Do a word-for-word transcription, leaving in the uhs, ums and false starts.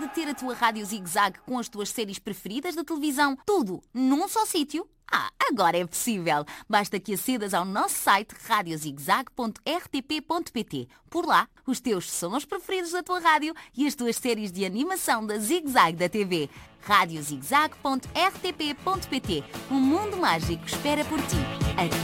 de ter a tua Rádio Zig Zag com as tuas séries preferidas da televisão? Tudo num só sítio? Ah, agora é possível! Basta que acedas ao nosso site rádio zigzag ponto r t p ponto p t. Por lá, os teus sons preferidos da tua rádio e as tuas séries de animação da Zig Zag da T V. rádio zigzag ponto r t p ponto p t. Um mundo mágico espera por ti. Até